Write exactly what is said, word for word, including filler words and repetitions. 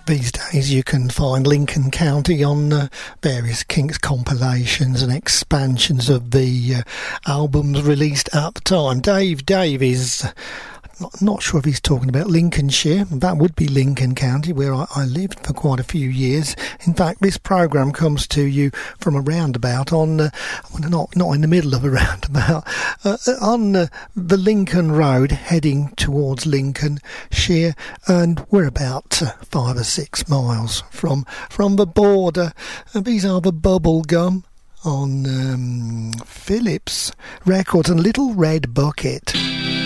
These days you can find Lincoln County on uh, various Kinks compilations and expansions of the uh, albums released at the time. Dave Davies, not, not sure if he's talking about Lincolnshire. That would be Lincoln County, where I, I lived for quite a few years. In fact, this programme comes to you from a roundabout on, uh, well, not not in the middle of a roundabout, uh, on uh, the Lincoln Road heading towards Lincolnshire, and we're about uh, five or six miles from from the border. And these are the Bubblegum on um, Philips Records and Little Red Bucket.